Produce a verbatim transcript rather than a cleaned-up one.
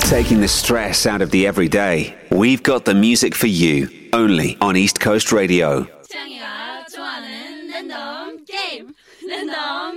Taking the stress out of the everyday. We've got the music for you. Only on East Coast Radio. 창이가 좋아하는 랜덤 게임. 랜덤